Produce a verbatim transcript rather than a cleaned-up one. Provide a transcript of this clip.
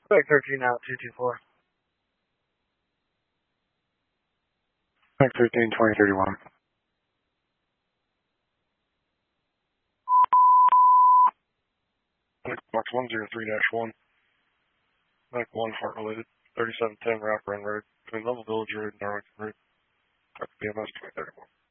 Back thirteen out, two two four. Back thirteen, twenty thirty-one. Box one zero three dash one. Back one, heart related. thirty-seven ten wraparound road. Between Level Village Road and Darlington Road. B M S twenty thirty-one.